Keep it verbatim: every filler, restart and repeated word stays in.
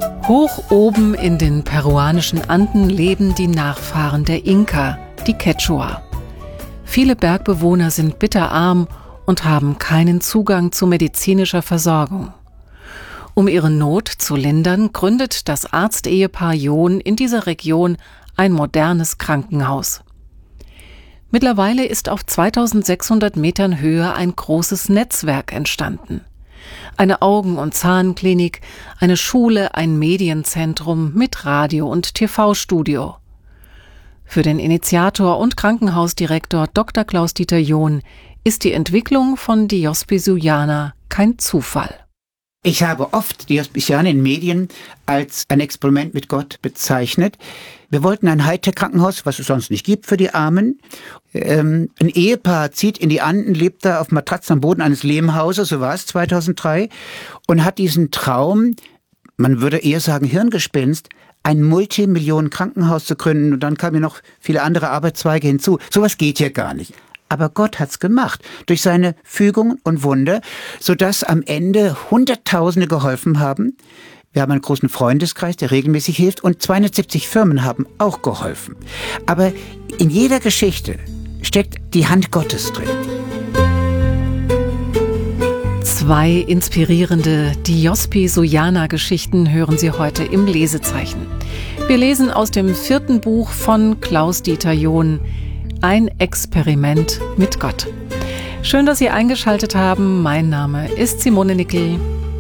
Hoch oben in den peruanischen Anden leben die Nachfahren der Inka, die Quechua. Viele Bergbewohner sind bitterarm und haben keinen Zugang zu medizinischer Versorgung. Um ihre Not zu lindern, gründet das Arztehepaar John in dieser Region ein modernes Krankenhaus. Mittlerweile ist auf zweitausendsechshundert Metern Höhe ein großes Netzwerk entstanden. Eine Augen- und Zahnklinik, eine Schule, ein Medienzentrum mit Radio- und T V-Studio. Für den Initiator und Krankenhausdirektor Doktor Klaus-Dieter John ist die Entwicklung von die Hospizujana kein Zufall. Ich habe oft die Hospizujana in Medien als ein Experiment mit Gott bezeichnet. Wir wollten ein Hightech-Krankenhaus, was es sonst nicht gibt, für die Armen. Ähm, ein Ehepaar zieht in die Anden, lebt da auf Matratzen am Boden eines Lehmhauses, so war es zweitausenddrei, und hat diesen Traum, man würde eher sagen Hirngespinst, ein Multimillionen-Krankenhaus zu gründen. Und dann kamen ja noch viele andere Arbeitszweige hinzu. Sowas geht hier gar nicht. Aber Gott hat's gemacht, durch seine Fügung und Wunder, sodass am Ende Hunderttausende geholfen haben. Wir haben einen großen Freundeskreis, der regelmäßig hilft, und zweihundertsiebzig Firmen haben auch geholfen. Aber in jeder Geschichte steckt die Hand Gottes drin. Zwei inspirierende die Hospizujana-Geschichten hören Sie heute im Lesezeichen. Wir lesen aus dem vierten Buch von Klaus-Dieter John, Ein Experiment mit Gott. Schön, dass Sie eingeschaltet haben. Mein Name ist Simone Nickel.